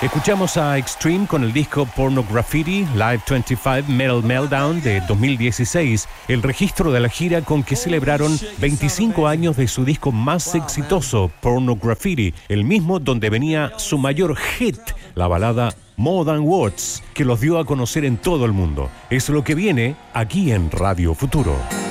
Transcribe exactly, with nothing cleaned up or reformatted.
Escuchamos a Extreme con el disco Porno Graffiti Live veinticinco Metal Meltdown de dos mil dieciséis, el registro de la gira con que celebraron veinticinco años de su disco más exitoso, Porno Graffiti, el mismo donde venía su mayor hit, la balada More Than Words, que los dio a conocer en todo el mundo. Es lo que viene aquí en Radio Futuro.